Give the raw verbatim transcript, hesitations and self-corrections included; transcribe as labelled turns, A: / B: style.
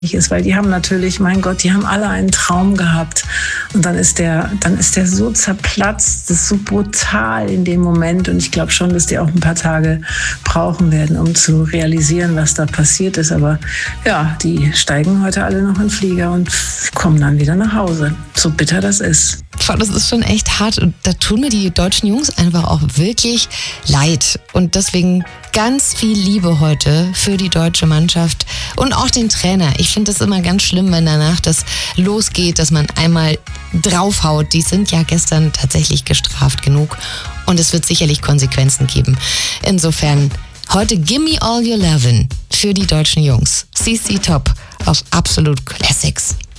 A: ist, weil die haben natürlich, mein Gott, die haben alle einen Traum gehabt und dann ist der, dann ist der so zerplatzt, das ist so brutal in dem Moment und ich glaube schon, dass die auch ein paar Tage brauchen werden, um zu realisieren, was da passiert ist, aber ja, die steigen heute alle noch in den Flieger und kommen dann wieder nach Hause, so bitter das ist.
B: Das ist schon echt hart und da tun mir die deutschen Jungs einfach auch wirklich leid und deswegen ganz viel Liebe heute für die deutsche Mannschaft und auch den Trainer. Ich finde es immer ganz schlimm, wenn danach das losgeht, dass man einmal draufhaut. Die sind ja gestern tatsächlich gestraft genug und es wird sicherlich Konsequenzen geben. Insofern heute Gimme All Your Lovin' für die deutschen Jungs. C C Top auf Absolut Classics.